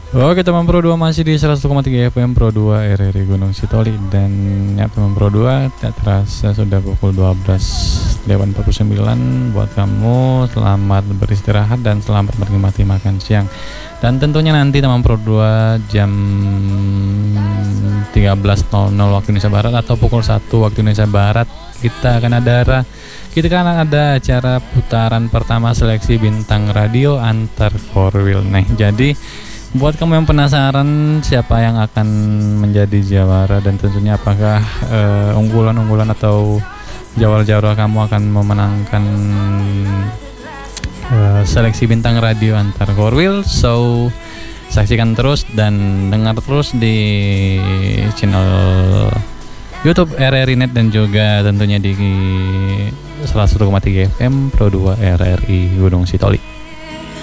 Oke teman Pro 2 masih di 101,3 FM Pro 2 RRI Gunung Sitoli. Dan ya teman Pro 2, tak terasa sudah pukul 12:49 buat kamu. Selamat beristirahat dan selamat menikmati makan siang. Dan tentunya nanti teman Pro 2 jam 13.00 waktu Indonesia Barat atau pukul 1 waktu Indonesia Barat kita akan ada acara putaran pertama seleksi bintang radio antar 4wheel. Nah, jadi buat kamu yang penasaran siapa yang akan menjadi jawara dan tentunya apakah unggulan-unggulan atau jawara-jawara kamu akan memenangkan seleksi bintang radio antar 4wheel. So saksikan terus dan dengar terus di channel YouTube RRI Net dan juga tentunya di 101,3 FM Pro 2 RRI Gunung Sitoli.